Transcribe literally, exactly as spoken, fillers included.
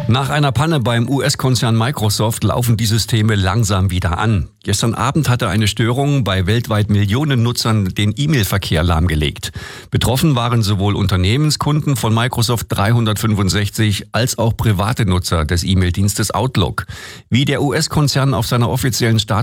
Nach einer Panne beim U S-Konzern Microsoft laufen die Systeme langsam wieder an. Gestern Abend hatte eine Störung bei weltweit Millionen Nutzern den E-Mail-Verkehr lahmgelegt. Betroffen waren sowohl Unternehmenskunden von Microsoft dreihundertfünfundsechzig als auch private Nutzer des E-Mail-Dienstes Outlook. Wie der U S-Konzern auf seiner offiziellen Status